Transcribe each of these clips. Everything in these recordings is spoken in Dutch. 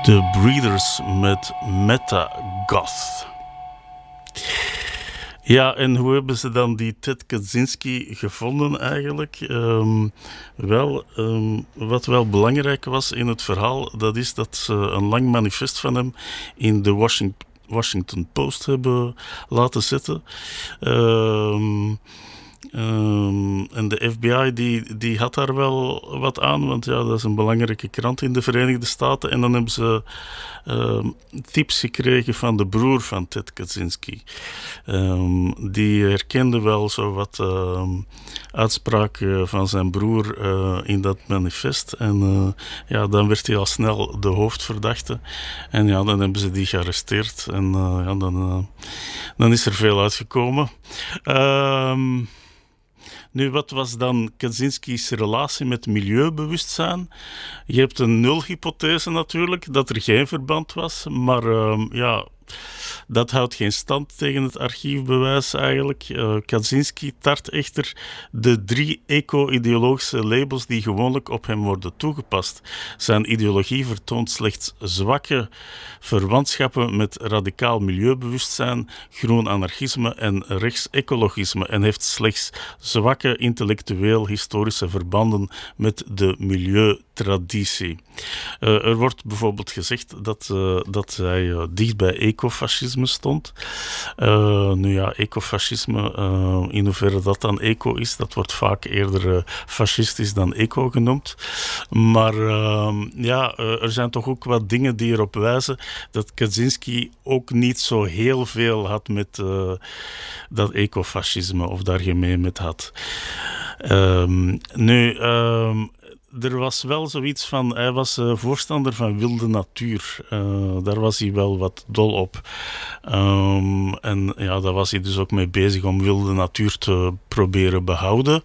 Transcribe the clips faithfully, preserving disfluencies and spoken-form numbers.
The Breeders met Metagoth. Ja, en hoe hebben ze dan die Ted Kaczynski gevonden eigenlijk? Um, wel, um, wat wel belangrijk was in het verhaal, dat is dat ze een lang manifest van hem in de Washington, Washington Post hebben laten zetten. Um, Um, en de F B I die, die had daar wel wat aan, want ja, dat is een belangrijke krant in de Verenigde Staten. En dan hebben ze um, tips gekregen van de broer van Ted Kaczynski. Um, die herkende wel zo wat um, uitspraken van zijn broer uh, in dat manifest. En uh, ja, dan werd hij al snel de hoofdverdachte. En ja, dan hebben ze die gearresteerd. En uh, ja, dan, uh, dan is er veel uitgekomen. Um, Nu, wat was dan Kaczynski's relatie met milieubewustzijn? Je hebt een nulhypothese natuurlijk, dat er geen verband was, maar uh, ja, dat houdt geen stand tegen het archiefbewijs eigenlijk. Uh, Kaczynski tart echter de drie eco-ideologische labels die gewoonlijk op hem worden toegepast. Zijn ideologie vertoont slechts zwakke verwantschappen met radicaal milieubewustzijn, groen anarchisme en rechtsecologisme en heeft slechts zwakke intellectueel-historische verbanden met de milieutraditie. Uh, er wordt bijvoorbeeld gezegd dat, uh, dat hij uh, dicht bij ecofascisme stond. Uh, nu ja, ecofascisme, uh, in hoeverre dat dan eco is, dat wordt vaak eerder uh, fascistisch dan eco genoemd. Maar uh, ja, uh, er zijn toch ook wat dingen die erop wijzen dat Kaczynski ook niet zo heel veel had met uh, dat ecofascisme of daar gemeen met had. Um, nu... Um, Er was wel zoiets van, hij was uh, voorstander van wilde natuur. Uh, daar was hij wel wat dol op. Um, en ja, daar was hij dus ook mee bezig om wilde natuur te proberen behouden.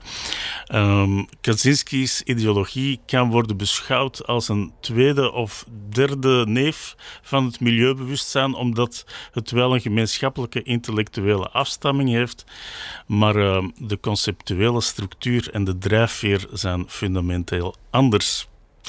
Um, Kaczynski's ideologie kan worden beschouwd als een tweede of derde neef van het milieubewustzijn, omdat het wel een gemeenschappelijke intellectuele afstamming heeft, maar uh, de conceptuele structuur en de drijfveer zijn fundamenteel anders.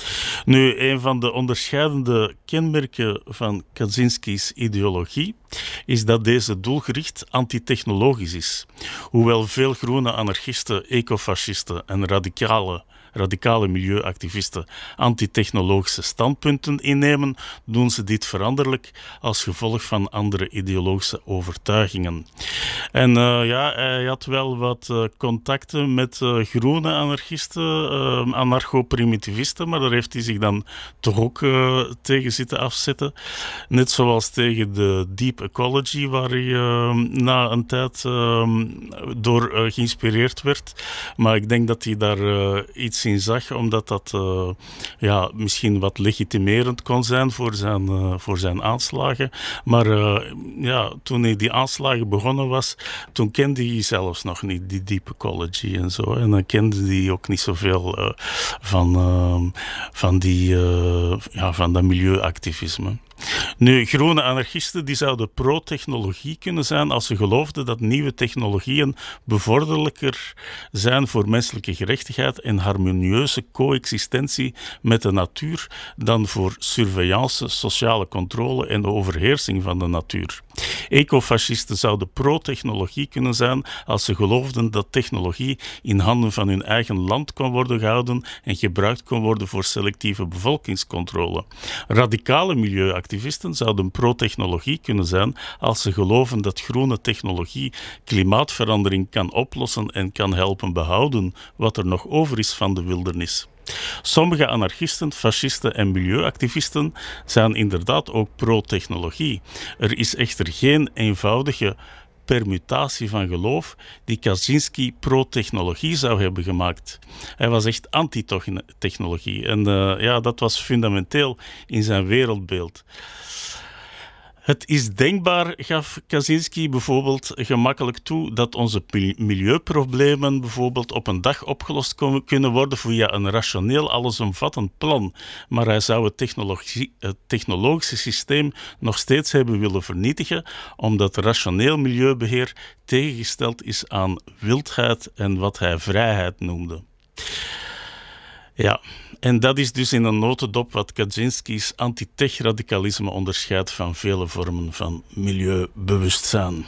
Nu, een van de onderscheidende kenmerken van Kaczynski's ideologie is dat deze doelgericht antitechnologisch is. Hoewel veel groene anarchisten, ecofascisten en radicale radicale milieuactivisten antitechnologische standpunten innemen, doen ze dit veranderlijk als gevolg van andere ideologische overtuigingen. En uh, ja, hij had wel wat uh, contacten met uh, groene anarchisten, uh, anarcho-primitivisten, maar daar heeft hij zich dan toch ook uh, tegen zitten afzetten. Net zoals tegen de Deep Ecology, waar hij uh, na een tijd uh, door uh, geïnspireerd werd. Maar ik denk dat hij daar uh, iets in zag, omdat dat uh, ja, misschien wat legitimerend kon zijn voor zijn, uh, voor zijn aanslagen. Maar uh, ja, toen hij die aanslagen begonnen was, toen kende hij zelfs nog niet die Deep Ecology en zo. En dan kende hij ook niet zoveel uh, van, uh, van, die, uh, ja, van dat milieuactivisme. Nu, groene anarchisten die zouden pro-technologie kunnen zijn als ze geloofden dat nieuwe technologieën bevorderlijker zijn voor menselijke gerechtigheid en harmonieuze coexistentie met de natuur dan voor surveillance, sociale controle en de overheersing van de natuur. Ecofascisten zouden pro-technologie kunnen zijn als ze geloofden dat technologie in handen van hun eigen land kon worden gehouden en gebruikt kon worden voor selectieve bevolkingscontrole. Radicale milieuactivisten zouden pro-technologie kunnen zijn als ze geloven dat groene technologie klimaatverandering kan oplossen en kan helpen behouden wat er nog over is van de wildernis. Sommige anarchisten, fascisten en milieuactivisten zijn inderdaad ook pro-technologie. Er is echter geen eenvoudige permutatie van geloof die Kaczynski pro-technologie zou hebben gemaakt. Hij was echt anti-technologie en uh, ja, dat was fundamenteel in zijn wereldbeeld. Het is denkbaar, gaf Kaczynski bijvoorbeeld gemakkelijk toe, dat onze milieuproblemen bijvoorbeeld op een dag opgelost kunnen worden via een rationeel allesomvattend plan. Maar hij zou het, technologie, het technologische systeem nog steeds hebben willen vernietigen, omdat rationeel milieubeheer tegengesteld is aan wildheid en wat hij vrijheid noemde. Ja, en dat is dus in een notendop wat Kaczynski's anti-tech-radicalisme onderscheidt van vele vormen van milieubewustzijn.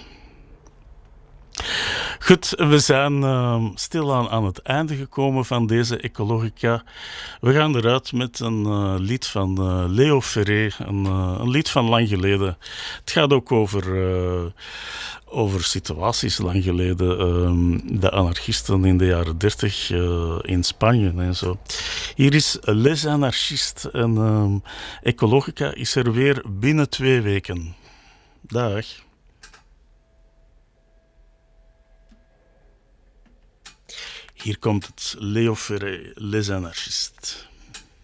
Goed, we zijn uh, stilaan aan het einde gekomen van deze Ecologica. We gaan eruit met een uh, lied van uh, Leo Ferré, een, uh, een lied van lang geleden. Het gaat ook over, uh, over situaties lang geleden. Uh, de anarchisten in de jaren dertig uh, in Spanje en zo. Hier is Les Anarchistes en uh, Ecologica is er weer binnen twee weken. Dag. Hier komt het Leo Ferré, Les Anarchistes.